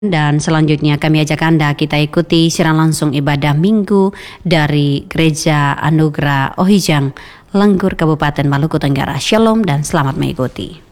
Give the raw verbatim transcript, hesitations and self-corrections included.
Dan selanjutnya kami ajak Anda kita ikuti siaran langsung ibadah minggu dari Gereja Anugerah Ohijang, Lenggur, Kabupaten Maluku Tenggara. Shalom dan selamat mengikuti.